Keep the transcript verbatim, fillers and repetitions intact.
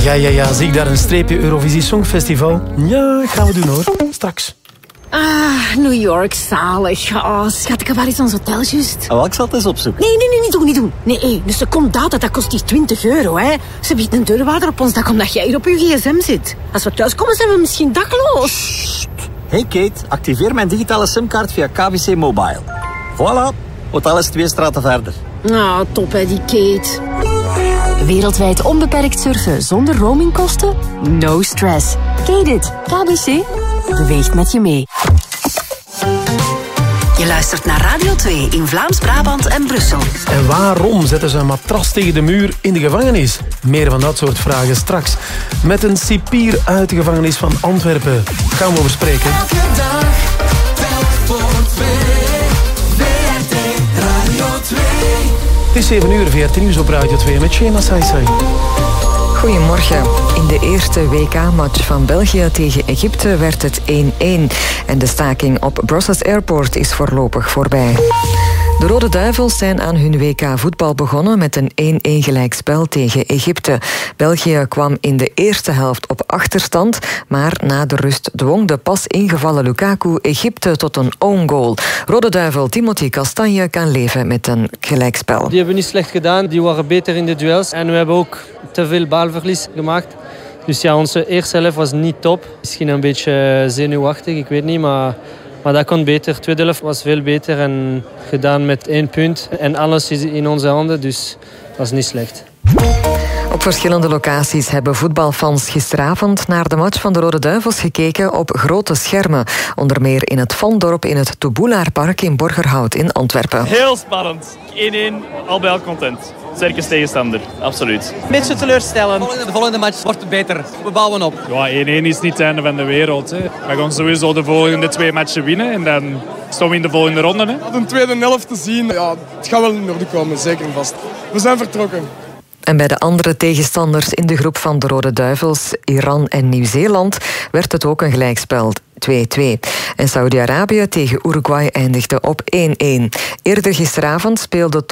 Ja, ja, ja. Zie ik daar een streepje Eurovisie Songfestival? Ja, gaan we doen hoor. Straks. Ah, New York, zalig. Oh, schat, ik heb waar is ons hotel juist? Oh, ik zal het eens opzoeken. Nee, nee, nee, niet doen, niet doen. Nee, hey, dus de comdata, dat kost die twintig euro, hè. Ze biedt een deurwaarder op ons dak omdat jij hier op je gsm zit. Als we thuis komen, zijn we misschien dakloos. Hey Kate, activeer mijn digitale simkaart via K V C Mobile. Voilà, hotel is twee straten verder. Nou, top hè, die Kate. Wereldwijd onbeperkt surfen zonder roamingkosten? No stress. Ken dit? K B C beweegt met je mee. Je luistert naar Radio twee in Vlaams-Brabant en Brussel. En waarom zetten ze een matras tegen de muur in de gevangenis? Meer van dat soort vragen straks. Met een cipier uit de gevangenis van Antwerpen. Gaan we over spreken. Elke dag, telk voor twee. V R T Radio twee. Het is zeven uur, V R T Nieuws op Radio twee met Shema Saisai. Goedemorgen. In de eerste W K-match van België tegen Egypte werd het één-één. En de staking op Brussels Airport is voorlopig voorbij. De Rode Duivels zijn aan hun W K-voetbal begonnen met een één-één gelijkspel tegen Egypte. België kwam in de eerste helft op achterstand, maar na de rust dwong de pas ingevallen Lukaku Egypte tot een own goal. Rode Duivel Timothy Castagne kan leven met een gelijkspel. Die hebben niet slecht gedaan, die waren beter in de duels en we hebben ook te veel balverlies gemaakt. Dus ja, onze eerste helft was niet top. Misschien een beetje zenuwachtig, ik weet niet, maar... Maar dat kon beter. De tweede helft was veel beter en gedaan met één punt. En alles is in onze handen, dus dat is niet slecht. Op verschillende locaties hebben voetbalfans gisteravond naar de match van de Rode Duivels gekeken op grote schermen. Onder meer in het Vondorp in het Toeboelaarpark in Borgerhout in Antwerpen. Heel spannend. één-één, al bij al content. Sterke tegenstander, absoluut. Een beetje teleurstellend. De volgende match wordt beter. We bouwen op. Ja, één-één is niet het einde van de wereld. Hè. We gaan sowieso de volgende twee matchen winnen en dan staan we in de volgende ronde. Hè. Een tweede helft te zien, ja, het gaat wel in orde komen, zeker en vast. We zijn vertrokken. En bij de andere tegenstanders in de groep van de Rode Duivels, Iran en Nieuw-Zeeland, werd het ook een gelijkspel. twee-twee. En Saudi-Arabië tegen Uruguay eindigde op één-één. Eerder gisteravond speelde